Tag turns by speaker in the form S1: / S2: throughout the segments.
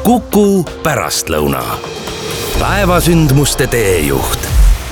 S1: Kuku pärastlõuna. Päevasündmuste teejuht.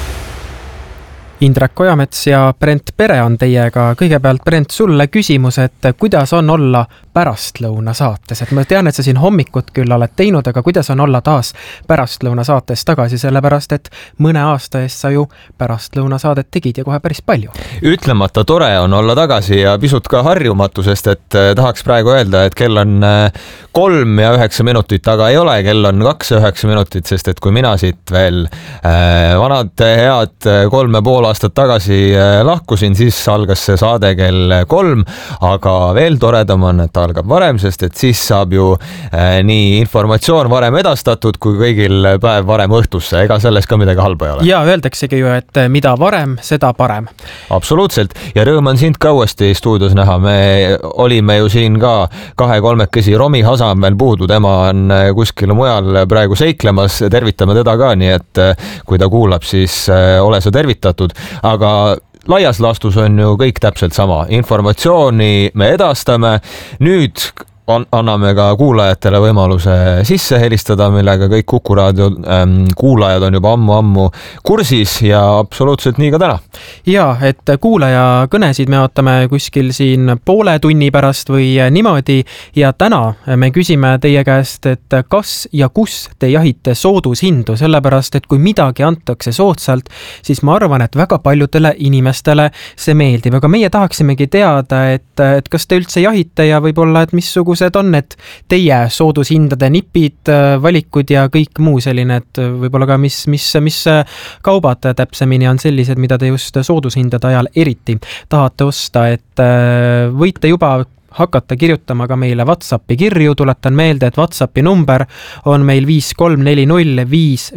S2: Indrek Ojamets ja Brent Pere on teiega. Kõigepealt, Brent, sulle küsimus, et kuidas on olla pärastlõuna saates? Et ma tean, et sa siin hommikut küll oled teinud, aga kuidas on olla taas pärastlõuna saates tagasi, sellepärast et mõne aasta eest sa ju pärastlõuna saadet tegid ja kohe päris palju.
S3: Ütlemata tore on olla tagasi ja pisut ka harjumatu, sest et tahaks praegu öelda, et kell on 3 ja 9 minutit, aga ei ole, kell on 2 ja 9 minutit, sest et kui mina siit veel vanad head 3,5 aastat tagasi lahkusin, siis algas see saade kell 3, aga veel toredam on, et algab varem, sest et siis saab ju nii informatsioon varem edastatud, kui kõigil päev varem õhtusse. Ega selles ka midagi halba ei ole.
S2: Ja öeldaksegi ju, et mida varem, seda parem.
S3: Absoluutselt. Ja rõõm on sind ka uuesti stuudios näha. Me olime ju siin ka 2-3 Romi Hasa on veel puudu. Tema on kuskil mujal praegu seiklemas. Tervitame teda ka, nii et kui ta kuulab, siis ole sa tervitatud. Aga laias laastus on ju kõik täpselt sama. Informatsiooni me edastame. Nüüd anname ka kuulajatele võimaluse sisse helistada, millega kõik Kuku raadio kuulajad on juba ammu kursis ja absoluutselt nii ka täna. Ja,
S2: et kuulaja kõnesid me ootame kuskil siin poole tunni pärast või niimoodi ja täna me küsime teie käest, et kas ja kus te jahite soodushindu, sellepärast et kui midagi antakse soodsalt, siis ma arvan, et väga paljudele inimestele see meeldib, aga meie tahaksimegi teada, et kas te üldse jahite ja võib-olla, et missugused on need teie soodushindade nipid, valikud ja kõik muu selline, et võib-olla ka mis kaubad täpsemini on sellised, mida te just soodushindade ajal eriti tahate osta, et võite juba hakata kirjutama ka meile WhatsAppi kirju. Tuletan meelde, et WhatsAppi number on meil 5340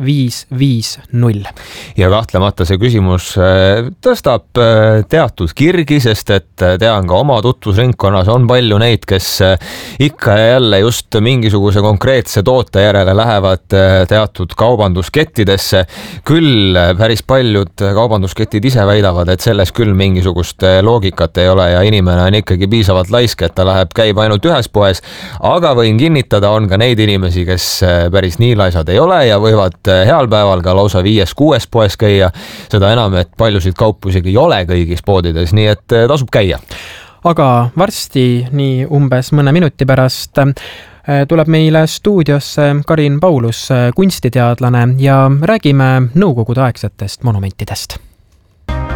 S2: 5550.
S3: Ja kahtlemata see küsimus tõstab teatud kirgi, sest et tean ka oma tutvusringkonnas on palju neid, kes ikka ja jälle just mingisuguse konkreetse toote järele lähevad teatud kaubanduskettidesse. Küll päris paljud kaubandusketid ise väidavad, et selles küll mingisugust loogikat ei ole ja inimene on ikkagi piisavalt laisk, et ta läheb käib ainult ühes poes, aga võin kinnitada, on ka neid inimesi, kes päris nii laisad ei ole ja võivad heal päeval ka lausa 5-6 poes käia, seda enam, et paljusid kaupu isegi ei ole kõigis poodides, nii et tasub käia.
S2: Aga varsti, nii umbes mõne minuti pärast, tuleb meile stuudiosse Karin Paulus, kunstiteadlane ja räägime nõukogude aegsetest monumentidest.